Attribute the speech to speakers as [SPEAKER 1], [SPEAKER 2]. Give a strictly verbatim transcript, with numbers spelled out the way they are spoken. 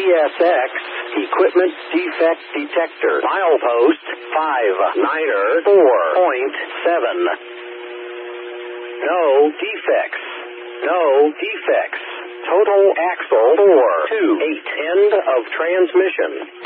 [SPEAKER 1] S X, Equipment Defect Detector, milepost five niner four point seven. No defects. No defects. Total axle four two eight. End of transmission.